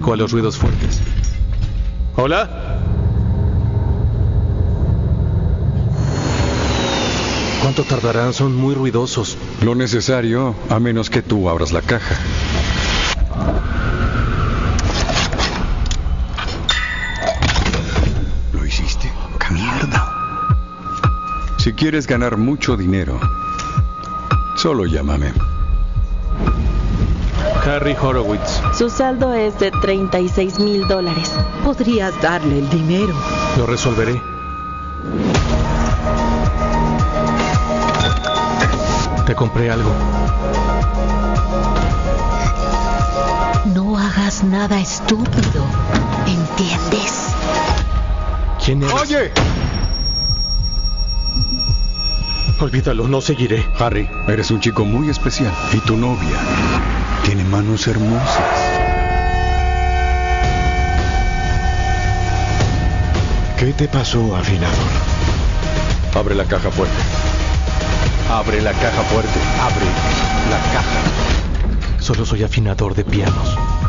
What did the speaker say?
alérgico a los ruidos fuertes. ¿Hola? ¿Cuánto tardarán? Son muy ruidosos. Lo necesario, a menos que tú abras la caja. ¿Lo hiciste? ¡Mierda! Si quieres ganar mucho dinero, solo llámame. Harry Horowitz. Su saldo es de $36,000. Podrías darle el dinero. Lo resolveré. Te compré algo. No hagas nada estúpido. ¿Entiendes? ¿Quién eres? ¡Oye! Olvídalo, no seguiré. Harry, eres un chico muy especial. Y tu novia tiene manos hermosas. ¿Qué te pasó, afinador? Abre la caja fuerte. Abre la caja fuerte. Abre la caja. Solo soy afinador de pianos.